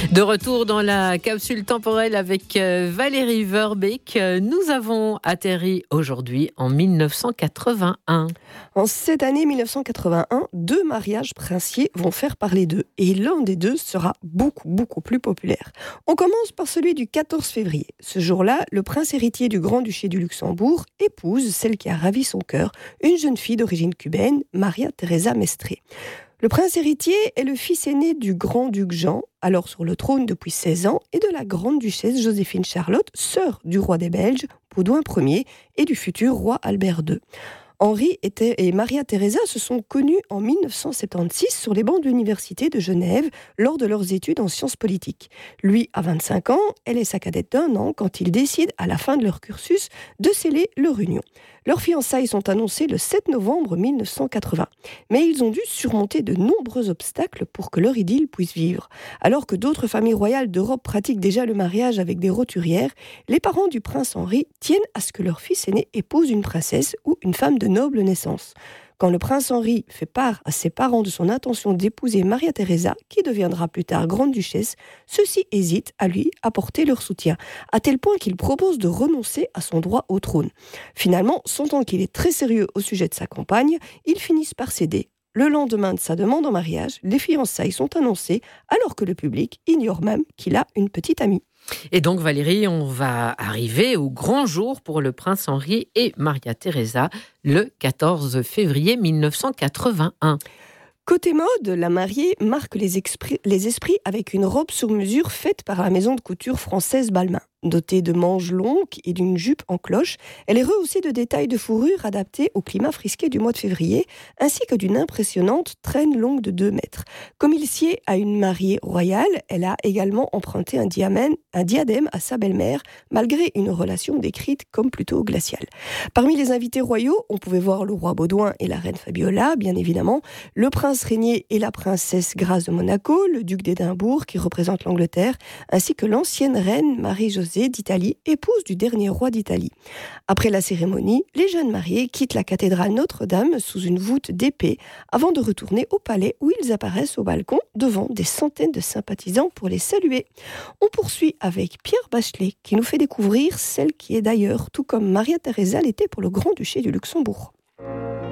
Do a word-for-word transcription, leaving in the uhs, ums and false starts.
De retour dans la capsule temporelle avec Valérie Verbeek. Nous avons atterri aujourd'hui en dix-neuf cent quatre-vingt-un. En cette année dix-neuf cent quatre-vingt-un, deux mariages princiers vont faire parler d'eux. Et l'un des deux sera beaucoup, beaucoup plus populaire. On commence par celui du quatorze février. Ce jour-là, le prince héritier du Grand-Duché du Luxembourg épouse celle qui a ravi son cœur, une jeune fille d'origine cubaine, Maria Teresa Mestre. Le prince héritier est le fils aîné du grand-duc Jean, alors sur le trône depuis seize ans, et de la grande-duchesse Joséphine Charlotte, sœur du roi des Belges, Baudouin Ier, et du futur roi Albert deux. Henri était et Maria Teresa se sont connus en dix-neuf cent soixante-seize sur les bancs de l'université de Genève lors de leurs études en sciences politiques. Lui a vingt-cinq ans, elle est sa cadette d'un an quand ils décident, à la fin de leur cursus, de sceller leur union. Leurs fiançailles sont annoncées le sept novembre dix-neuf cent quatre-vingts. Mais ils ont dû surmonter de nombreux obstacles pour que leur idylle puisse vivre. Alors que d'autres familles royales d'Europe pratiquent déjà le mariage avec des roturières, les parents du prince Henri tiennent à ce que leur fils aîné épouse une princesse ou une femme de noble naissance. Quand le prince Henri fait part à ses parents de son intention d'épouser Maria Teresa, qui deviendra plus tard grande-duchesse, ceux-ci hésitent à lui apporter leur soutien, à tel point qu'il propose de renoncer à son droit au trône. Finalement, sentant qu'il est très sérieux au sujet de sa compagne, ils finissent par céder. Le lendemain de sa demande en mariage, les fiançailles sont annoncées, alors que le public ignore même qu'il a une petite amie. Et donc Valérie, on va arriver au grand jour pour le prince Henri et Maria Teresa, le quatorze février dix-neuf cent quatre-vingt-un. Côté mode, la mariée marque les, expri- les esprits avec une robe sur mesure faite par la maison de couture française Balmain. Dotée de manches longues et d'une jupe en cloche, elle est rehaussée de détails de fourrure adaptés au climat frisqué du mois de février, ainsi que d'une impressionnante traîne longue de deux mètres. Comme il sied à une mariée royale, elle a également emprunté un, diamène, un diadème à sa belle-mère, malgré une relation décrite comme plutôt glaciale. Parmi les invités royaux, on pouvait voir le roi Baudouin et la reine Fabiola, bien évidemment, le prince Régnier et la princesse Grâce de Monaco, le duc d'Édimbourg qui représente l'Angleterre, ainsi que l'ancienne reine Marie-Josée d'Italie, épouse du dernier roi d'Italie. Après la cérémonie, les jeunes mariés quittent la cathédrale Notre-Dame sous une voûte d'épée avant de retourner au palais où ils apparaissent au balcon devant des centaines de sympathisants pour les saluer. On poursuit avec Pierre Bachelet qui nous fait découvrir celle qui est d'ailleurs, tout comme Maria Teresa l'était pour le Grand-Duché du Luxembourg.